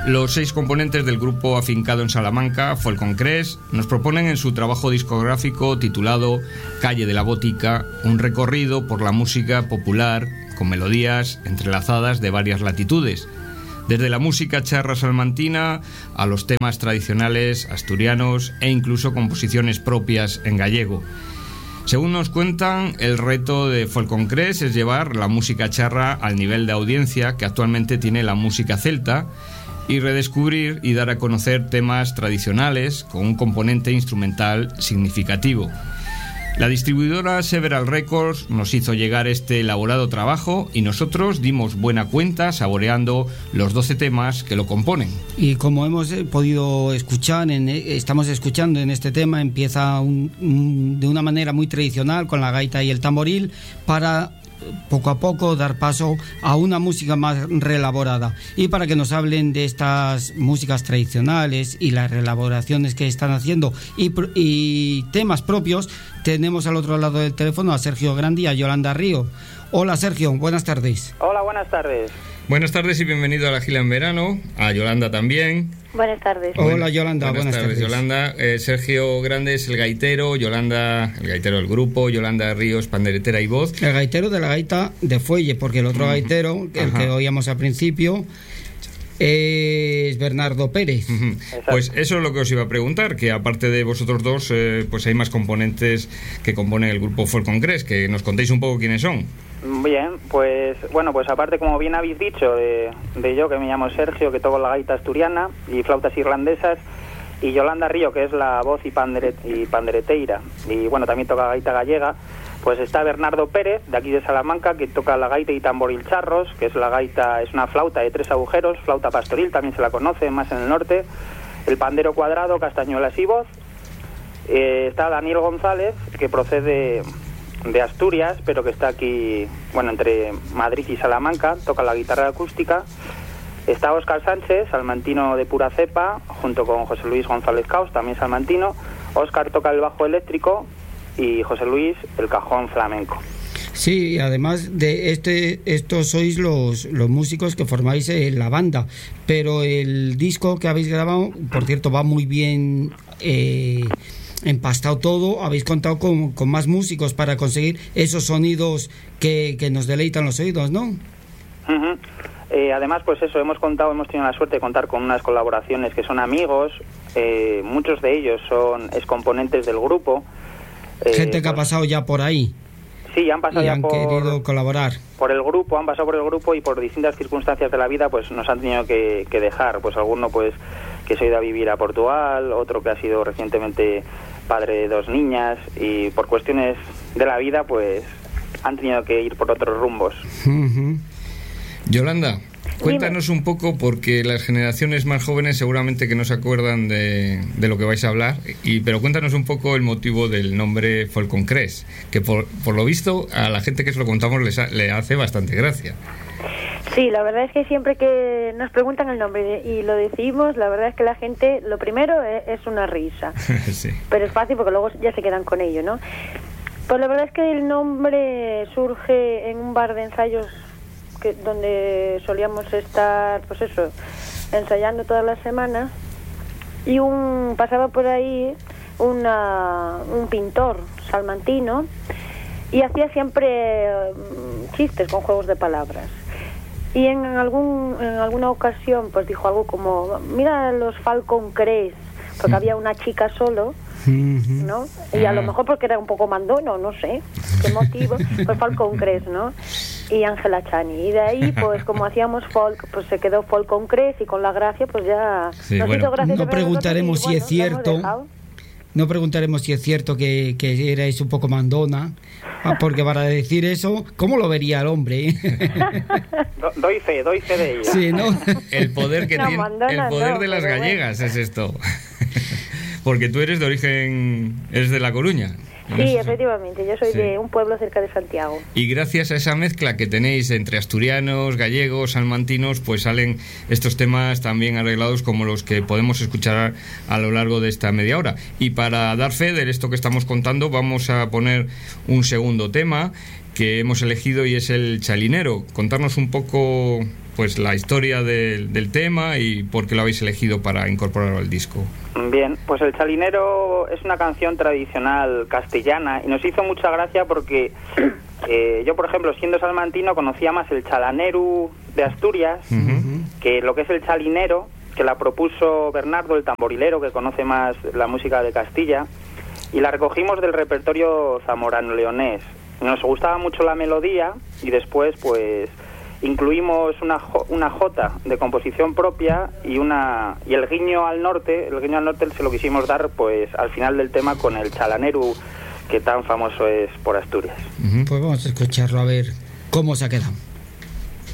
Los 6 componentes del grupo afincado en Salamanca, Folconcrés, nos proponen en su trabajo discográfico titulado Calle de la Botica un recorrido por la música popular con melodías entrelazadas de varias latitudes, desde la música charra salmantina a los temas tradicionales asturianos e incluso composiciones propias en gallego. Según nos cuentan, el reto de Folconcrés es llevar la música charra al nivel de audiencia que actualmente tiene la música celta y redescubrir y dar a conocer temas tradicionales con un componente instrumental significativo. La distribuidora Several Records nos hizo llegar este elaborado trabajo y nosotros dimos buena cuenta saboreando los 12 temas que lo componen. Y como hemos podido escuchar, estamos escuchando en este tema, empieza de una manera muy tradicional con la gaita y el tamboril para poco a poco dar paso a una música más reelaborada. Y para que nos hablen de estas músicas tradicionales y las reelaboraciones que están haciendo y temas propios, tenemos al otro lado del teléfono a Sergio Grandi y a Yolanda Río. Hola Sergio, buenas tardes. Hola, buenas tardes. Buenas tardes y bienvenido a La Gila en Verano, a Yolanda también. Buenas tardes. Hola Yolanda, buenas tardes. Yolanda, Sergio Grande es el gaitero, Yolanda, el gaitero del grupo, Yolanda Ríos, panderetera y voz. El gaitero de la gaita de fuelle, porque el otro gaitero, el que oíamos al principio, es Bernardo Pérez. Pues eso es lo que os iba a preguntar, que aparte de vosotros dos, pues hay más componentes que componen el grupo Folconcrés, que nos contéis un poco quiénes son. Bien, pues bueno, pues aparte, como bien habéis dicho, de yo, que me llamo Sergio, que toco la gaita asturiana y flautas irlandesas, y Yolanda Río, que es la voz y pandereteira, y bueno, también toca gaita gallega, pues está Bernardo Pérez, de aquí de Salamanca, que toca la gaita y tamboril charros, que es la gaita, es una flauta de 3 agujeros, flauta pastoril, también se la conoce, más en el norte, el pandero cuadrado, castañuelas y voz. Está Daniel González, que procede de Asturias, pero que está aquí, bueno, entre Madrid y Salamanca, toca la guitarra acústica. Está Óscar Sánchez, salmantino de pura cepa, junto con José Luis González Caos, también salmantino. Óscar toca el bajo eléctrico y José Luis el cajón flamenco. Sí, además de estos sois los músicos que formáis la banda, pero el disco que habéis grabado, por cierto, va muy bien empastado todo. Habéis contado con más músicos para conseguir esos sonidos que nos deleitan los oídos, ¿no? Uh-huh. Además, pues eso, hemos tenido la suerte de contar con unas colaboraciones que son amigos, muchos de ellos son excomponentes del grupo. Gente que ha pasado ya por ahí. Sí, han pasado y ya han querido colaborar. Por el grupo, han pasado por el grupo y por distintas circunstancias de la vida pues nos han tenido que dejar. Pues alguno pues que se ha ido a vivir a Portugal, otro que ha sido recientemente padre de 2 niñas y por cuestiones de la vida pues han tenido que ir por otros rumbos. Uh-huh. Yolanda, cuéntanos un poco, porque las generaciones más jóvenes seguramente que no se acuerdan de lo que vais a hablar, pero cuéntanos un poco el motivo del nombre Folconcrés, que por lo visto a la gente que se lo contamos le hace bastante gracia. Sí, la verdad es que siempre que nos preguntan el nombre y lo decimos, la verdad es que la gente, lo primero es una risa. Sí. Pero es fácil porque luego ya se quedan con ello, ¿no? Pues la verdad es que el nombre surge en un bar de ensayos donde solíamos estar, pues eso, ensayando todas las semanas, y pasaba por ahí un pintor salmantino y hacía siempre chistes con juegos de palabras. Y en alguna ocasión pues dijo algo como, mira los Folconcrés, porque había una chica solo, ¿no? Y a lo mejor porque era un poco mandono, no sé qué motivo, pues Folconcrés, ¿no? Y Ángela Chani, y de ahí pues como hacíamos folk, pues se quedó Folconcrés, y con la gracia pues ya sí, nos hizo gracia. No preguntaremos si es cierto. No preguntaremos si es cierto que erais un poco mandona, porque para decir eso, ¿cómo lo vería el hombre? Doy fe de ello. Sí, ¿no? El poder que tiene, el poder de las gallegas es esto. Porque tú eres de origen, eres de La Coruña. Sí, efectivamente, yo soy de un pueblo cerca de Santiago. Y gracias a esa mezcla que tenéis entre asturianos, gallegos, salmantinos, pues salen estos temas también arreglados como los que podemos escuchar a lo largo de esta media hora. Y para dar fe de esto que estamos contando, vamos a poner un segundo tema que hemos elegido y es el Chalinero. Contarnos un poco pues la historia del tema y por qué lo habéis elegido para incorporarlo al disco. Bien, pues El Chalinero es una canción tradicional castellana y nos hizo mucha gracia porque yo, por ejemplo, siendo salmantino, conocía más el chalaneru de Asturias que lo que es el chalinero, que la propuso Bernardo, el tamborilero, que conoce más la música de Castilla, y la recogimos del repertorio zamorano-leonés. Nos gustaba mucho la melodía y después pues incluimos una jota de composición propia y el guiño al norte se lo quisimos dar pues al final del tema con el chalaneru, que tan famoso es por Asturias. Pues vamos a escucharlo a ver cómo se ha quedado.